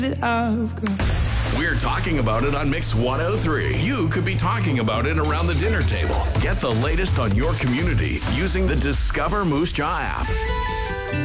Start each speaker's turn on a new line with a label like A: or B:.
A: that I've got.
B: We're talking about it on Mix 103. You could be talking about it around the dinner table. Get the latest on your community using the Discover Moose Jaw app.